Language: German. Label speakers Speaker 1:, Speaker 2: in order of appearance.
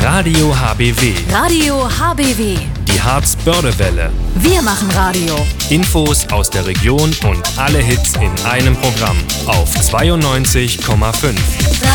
Speaker 1: Radio HBW.
Speaker 2: Radio HBW.
Speaker 1: Die Harz-Börde-Welle.
Speaker 2: Wir machen Radio.
Speaker 1: Infos aus der Region und alle Hits in einem Programm auf 92,5.